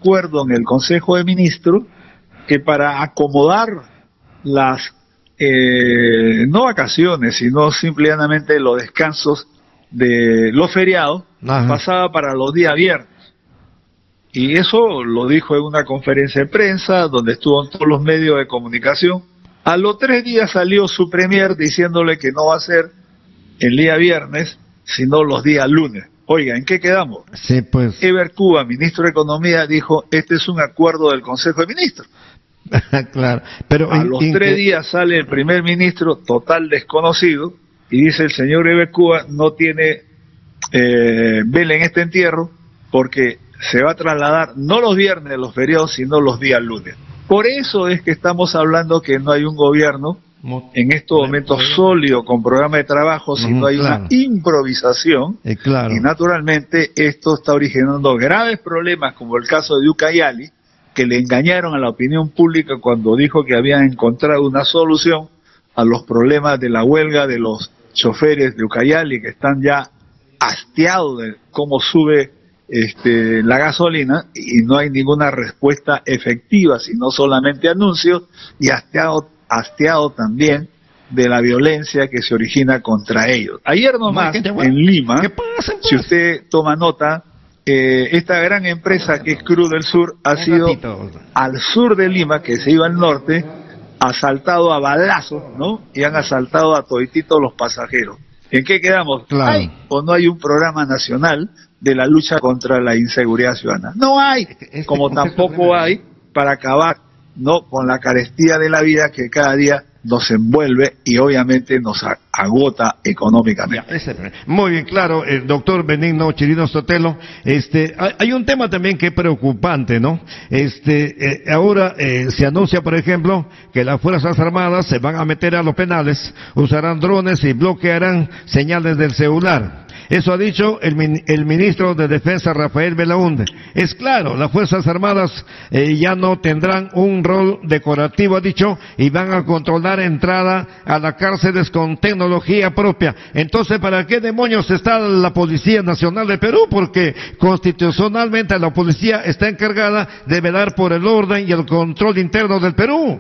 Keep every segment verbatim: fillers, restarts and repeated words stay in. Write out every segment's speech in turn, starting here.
acuerdo en el Consejo de Ministros que para acomodar las, eh, no vacaciones, sino simplemente los descansos de los feriados, Ajá. pasaba para los días viernes. Y eso lo dijo en una conferencia de prensa, donde estuvo en todos los medios de comunicación. A los tres días salió su premier diciéndole que no va a ser el día viernes, sino los días lunes. Oiga, ¿en qué quedamos? Sí, pues. Eber Cuba, ministro de Economía, dijo, este es un acuerdo del Consejo de Ministros. Claro, pero a los tres que... días sale el primer ministro, total desconocido, y dice el señor Eber Cuba no tiene eh, vela en este entierro, porque se va a trasladar no los viernes, los feriados, sino los días lunes. Por eso es que estamos hablando que no hay un gobierno en estos momentos sólido con programa de trabajo, sino hay claro. una improvisación, eh, claro. y naturalmente esto está originando graves problemas, como el caso de Ucayali, que le engañaron a la opinión pública cuando dijo que habían encontrado una solución a los problemas de la huelga de los choferes de Ucayali, que están ya hastiados de cómo sube este, la gasolina, y no hay ninguna respuesta efectiva, sino solamente anuncios, y hastiado, hastiado también de la violencia que se origina contra ellos. Ayer nomás, no, en Lima, pasa, pues? Si usted toma nota, eh, esta gran empresa que es Cruz del Sur ha Un sido ratito. al sur de Lima, que se iba al norte, asaltado a balazos, ¿no? Y han asaltado a todititos los pasajeros. ¿En qué quedamos? Claro. ¿Hay o no hay un programa nacional de la lucha contra la inseguridad ciudadana? No hay, como tampoco hay para acabar, ¿no?, con la carestía de la vida que cada día nos envuelve y obviamente nos agota económicamente. Muy bien, claro, el doctor Benigno Chirinos Sotelo. Este, hay un tema también que es preocupante, ¿no? Este, eh, ahora eh, se anuncia, por ejemplo, que las Fuerzas Armadas se van a meter a los penales, usarán drones y bloquearán señales del celular. Eso ha dicho el, el ministro de Defensa, Rafael Belaúnde. Es claro, las Fuerzas Armadas eh, ya no tendrán un rol decorativo, ha dicho, y van a controlar entrada a las cárceles con tecnología propia. Entonces, ¿para qué demonios está la Policía Nacional de Perú? Porque constitucionalmente la policía está encargada de velar por el orden y el control interno del Perú.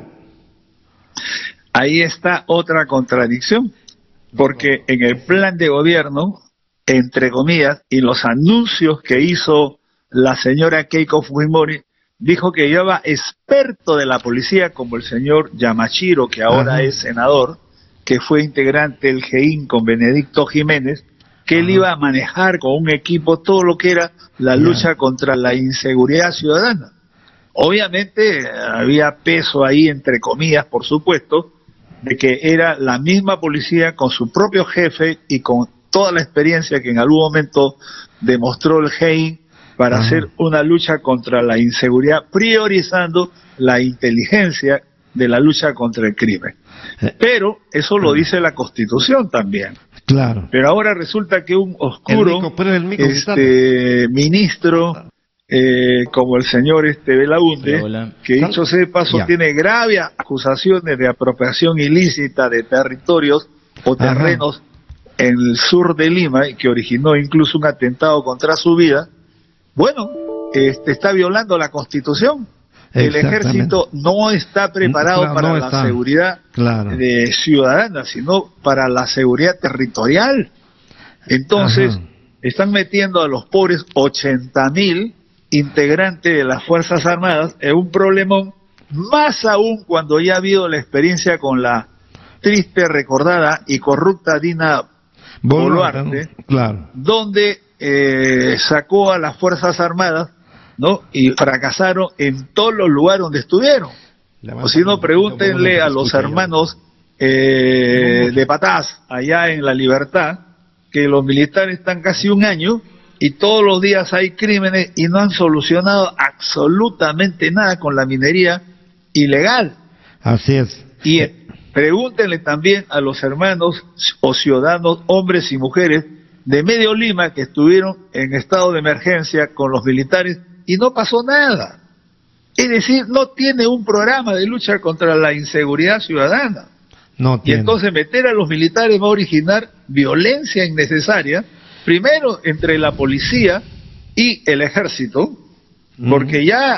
Ahí está otra contradicción, porque en el plan de gobierno, entre comillas, y los anuncios que hizo la señora Keiko Fujimori, dijo que llevaba experto de la policía, como el señor Yamashiro, que ahora Ajá. es senador, que fue integrante del G E I N con Benedicto Jiménez, que Ajá. él iba a manejar con un equipo todo lo que era la Ajá. lucha contra la inseguridad ciudadana. Obviamente había peso ahí, entre comillas, por supuesto, de que era la misma policía con su propio jefe y con toda la experiencia que en algún momento demostró el G E I N para Ajá. hacer una lucha contra la inseguridad, priorizando la inteligencia de la lucha contra el crimen. Pero eso lo dice la Constitución también. Claro. Pero ahora resulta que un oscuro el mico, el mico este, ministro, eh, como el señor este Belaúnde, hola, hola. que dicho sea de paso, ya. tiene graves acusaciones de apropiación ilícita de territorios o terrenos Ajá. en el sur de Lima, y que originó incluso un atentado contra su vida. Bueno, este, está violando la Constitución. El ejército no está preparado claro, para no la está. seguridad claro. de ciudadana, sino para la seguridad territorial. Entonces, Ajá. están metiendo a los pobres ochenta mil integrantes de las Fuerzas Armadas en un problemón, más aún cuando ya ha habido la experiencia con la triste, recordada y corrupta Dina Boluarte, Boluarte claro. donde eh, sacó a las Fuerzas Armadas, ¿no?, y fracasaron en todos los lugares donde estuvieron. O si no, pregúntenle a los hermanos eh, de Patás, allá en La Libertad, que los militares están casi un año y todos los días hay crímenes y no han solucionado absolutamente nada con la minería ilegal. Así es. Y pregúntenle también a los hermanos o ciudadanos, hombres y mujeres, de Medio Lima, que estuvieron en estado de emergencia con los militares y no pasó nada. Es decir, no tiene un programa de lucha contra la inseguridad ciudadana. No tiene. Y entonces meter a los militares va a originar violencia innecesaria, primero entre la policía y el ejército, porque ya